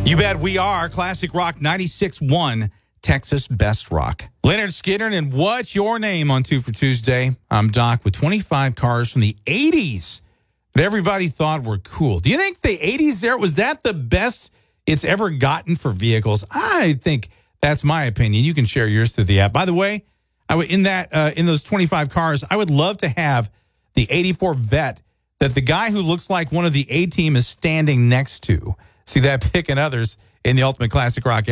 You bet we are. Classic Rock 96.1, Texas Best Rock. Leonard Skinner, and what's your name on Two for Tuesday? I'm Doc with 25 cars from the 80s that everybody thought were cool. Do you think the 80s there, was that the best it's ever gotten for vehicles? I think that's my opinion. You can share yours through the app. By the way, in those 25 cars, I would love to have the 84 Vet that the guy who looks like one of the A-Team is standing next to. See that pick and others in the Ultimate Classic Rock